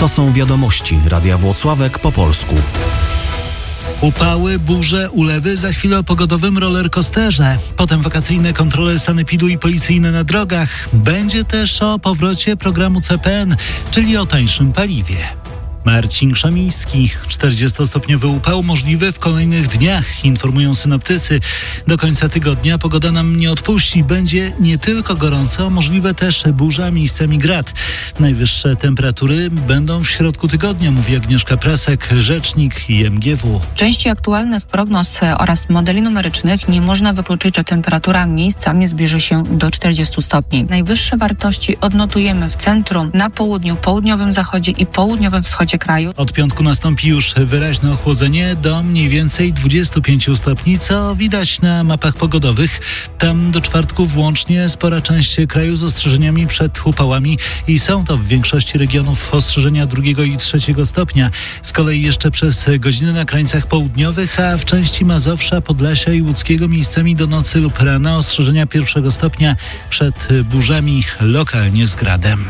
To są wiadomości Radia Włocławek po polsku. Upały, burze, ulewy, za chwilę o pogodowym rollercoasterze. Potem wakacyjne kontrole sanepidu i policyjne na drogach. Będzie też o powrocie programu CPN, czyli o tańszym paliwie. Marcin Krzemiński. 40-stopniowy upał możliwy w kolejnych dniach, informują synoptycy. Do końca tygodnia pogoda nam nie odpuści. Będzie nie tylko gorąco, możliwe też burza, miejscami grad. Najwyższe temperatury będą w środku tygodnia, mówi Agnieszka Prasek, rzecznik IMGW. W części aktualnych prognoz oraz modeli numerycznych nie można wykluczyć, że temperatura miejscami zbliży się do 40 stopni. Najwyższe wartości odnotujemy w centrum, na południu, południowym zachodzie i południowym wschodzie kraju. Od piątku nastąpi już wyraźne ochłodzenie do mniej więcej 25 stopni, co widać na mapach pogodowych. Tam do czwartku włącznie spora część kraju z ostrzeżeniami przed upałami i są to w większości regionów ostrzeżenia 2 i 3 stopnia. Z kolei jeszcze przez godziny na krańcach południowych, a w części Mazowsza, Podlasia i Łódzkiego miejscami do nocy lub rana ostrzeżenia 1 stopnia przed burzami, lokalnie z gradem.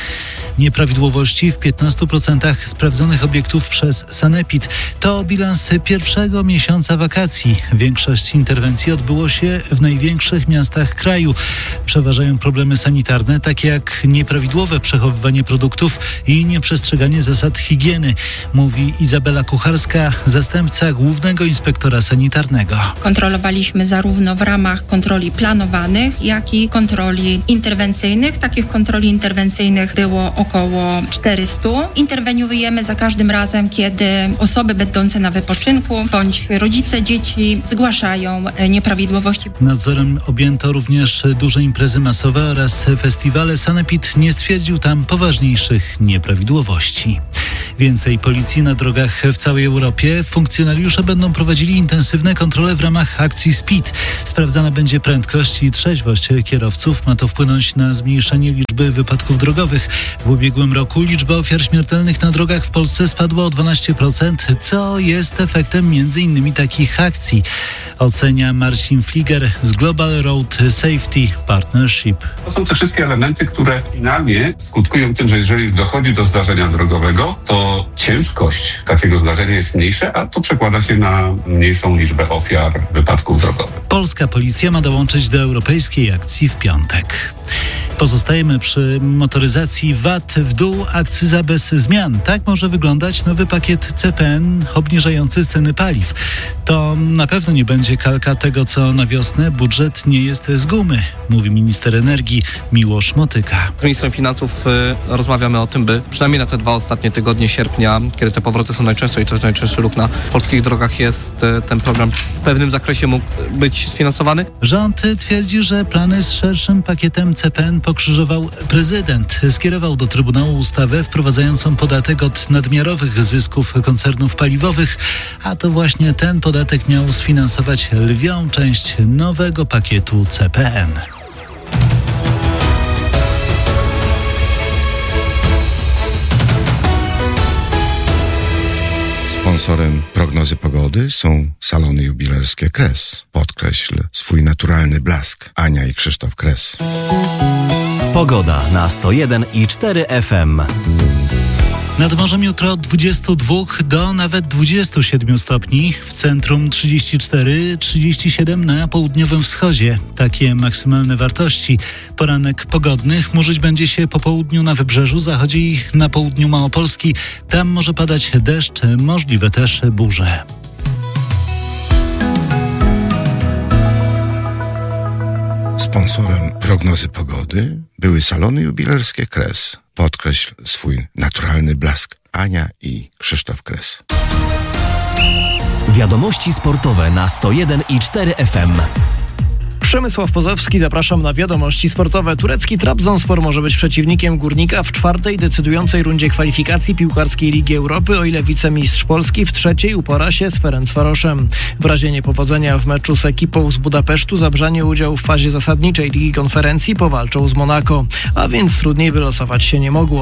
Nieprawidłowości w 15% sprawdzonych obiektów przez Sanepid. To bilans pierwszego miesiąca wakacji. Większość interwencji odbyło się w największych miastach kraju. Przeważają problemy sanitarne, takie jak nieprawidłowe przechowywanie produktów i nieprzestrzeganie zasad higieny, mówi Izabela Kucharska, zastępca głównego inspektora sanitarnego. Kontrolowaliśmy zarówno w ramach kontroli planowanych, jak i kontroli interwencyjnych. Takich kontroli interwencyjnych było około 400. Interweniujemy za każdym razem, kiedy osoby będące na wypoczynku bądź rodzice dzieci zgłaszają nieprawidłowości. Nadzorem objęto również duże imprezy masowe oraz festiwale. Sanepid nie stwierdził tam poważniejszych nieprawidłowości. Więcej policji na drogach w całej Europie. Funkcjonariusze będą prowadzili intensywne kontrole w ramach akcji SPEED. Sprawdzana będzie prędkość i trzeźwość kierowców. Ma to wpłynąć na zmniejszenie liczby wypadków drogowych. W ubiegłym roku liczba ofiar śmiertelnych na drogach w Polsce spadła o 12%, co jest efektem m.in. takich akcji, ocenia Marcin Fliger z Global Road Safety Partnership. To są te wszystkie elementy, które finalnie skutkują tym, że jeżeli dochodzi do zdarzenia drogowego, to ciężkość takiego zdarzenia jest mniejsza, a to przekłada się na mniejszą liczbę ofiar wypadków drogowych. Polska policja ma dołączyć do europejskiej akcji w piątek. Pozostajemy przy motoryzacji. VAT w dół, akcyza bez zmian. Tak może wyglądać nowy pakiet CPN obniżający ceny paliw. To na pewno nie będzie kalka tego, co na wiosnę. Budżet nie jest z gumy, mówi minister energii Miłosz Motyka. Z ministrem finansów rozmawiamy o tym, by przynajmniej na te 2 ostatnie tygodnie sierpnia, kiedy te powroty są najczęstsze i to jest najczęstszy ruch na polskich drogach, jest ten program w pewnym zakresie mógł być sfinansowany. Rząd twierdzi, że plany z szerszym pakietem CPN pokrzyżował prezydent. Skierował do Trybunału ustawę wprowadzającą podatek od nadmiarowych zysków koncernów paliwowych, a to właśnie ten podatek miał sfinansować lwią część nowego pakietu CPN. Sponsorem prognozy pogody są salony jubilerskie Kres. Podkreśl swój naturalny blask. Ania i Krzysztof Kres. Pogoda na 101,4 FM. Nad morzem jutro od 22 do nawet 27 stopni, w centrum 34-37 na południowym wschodzie. Takie maksymalne wartości. Poranek pogodny, chmurzyć będzie się po południu na wybrzeżu, zachodzie i na południu Małopolski. Tam może padać deszcz, możliwe też burze. Sponsorem prognozy pogody były salony jubilerskie Kres. Podkreśl swój naturalny blask. Ania i Krzysztof Kres. Wiadomości sportowe na 101,4 FM. Przemysław Pozowski, zapraszam na wiadomości sportowe. Turecki Trabzonspor może być przeciwnikiem Górnika w 4. decydującej rundzie kwalifikacji piłkarskiej Ligi Europy, o ile wicemistrz Polski w 3. upora się z Ferencvaroszem. W razie niepowodzenia w meczu z ekipą z Budapesztu zabrzanie udział w fazie zasadniczej Ligi Konferencji powalczą z Monako, a więc trudniej wylosować się nie mogło.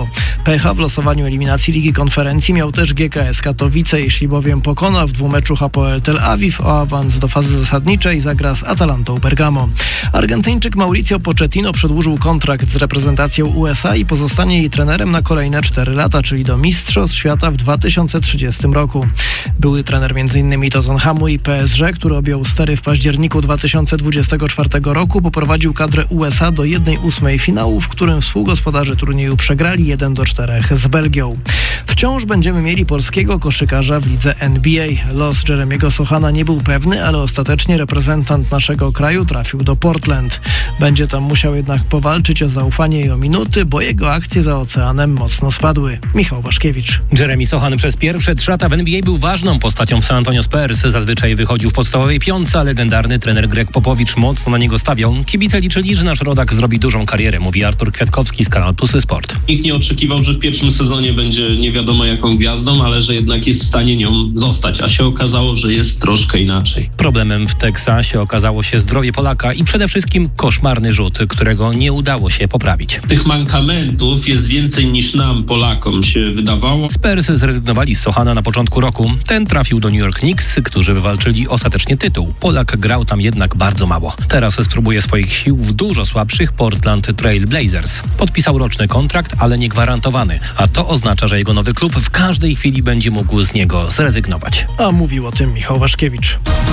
Pecha w losowaniu eliminacji Ligi Konferencji miał też GKS Katowice, jeśli bowiem pokona w dwumeczu Hapoel Tel Awiw o awans do fazy zasadniczej zagra z Atalantą Bergamo. Argentyńczyk Mauricio Pochettino przedłużył kontrakt z reprezentacją USA i pozostanie jej trenerem na kolejne 4 lata, czyli do Mistrzostw Świata w 2030 roku. Były trener m.in. Tottenhamu i PSG, który objął stery w październiku 2024 roku, poprowadził kadrę USA do 1/8 finału, w którym współgospodarze turnieju przegrali 1-4 z Belgią. Wciąż będziemy mieli polskiego koszykarza w lidze NBA. Los Jeremiego Sochana nie był pewny, ale ostatecznie reprezentant naszego kraju trafił do Portland. Będzie tam musiał jednak powalczyć o zaufanie i o minuty, bo jego akcje za oceanem mocno spadły. Michał Waszkiewicz. Jeremy Sochan przez pierwsze 3 lata w NBA był ważną postacią w San Antonio Spurs. Zazwyczaj wychodził w podstawowej piątce, a legendarny trener Greg Popowicz mocno na niego stawiał. Kibice liczyli, że nasz rodak zrobi dużą karierę, mówi Artur Kwiatkowski z kanału Plusy Sport. Nikt nie oczekiwał, że w pierwszym sezonie będzie nie wiadomo jaką gwiazdą, ale że jednak jest w stanie nią zostać, a się okazało, że jest troszkę inaczej. Problemem w Teksasie okazało się zdrowie Polaka i przede wszystkim koszmarny rzut, którego nie udało się poprawić. Tych mankamentów jest więcej niż nam, Polakom, się wydawało. Spurs zrezygnowali z Sochana na początku roku. Ten trafił do New York Knicks, którzy wywalczyli ostatecznie tytuł. Polak grał tam jednak bardzo mało. Teraz spróbuje swoich sił w dużo słabszych Portland Trail Blazers. Podpisał roczny kontrakt, ale nie gwarantowany, a to oznacza, że jego nowy klub w każdej chwili będzie mógł z niego zrezygnować. A mówił o tym Michał Waszkiewicz.